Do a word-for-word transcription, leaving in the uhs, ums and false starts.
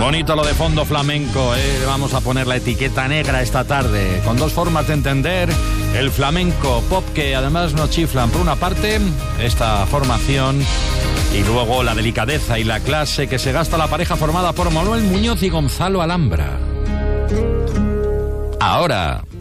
Bonito lo de fondo flamenco, ¿eh? Vamos a poner la etiqueta negra esta tarde, con dos formas de entender el flamenco pop que además nos chiflan. Por una parte, esta formación, y luego la delicadeza y la clase que se gasta la pareja formada por Manuel Muñoz y Gonzalo Alhambra. Ahora,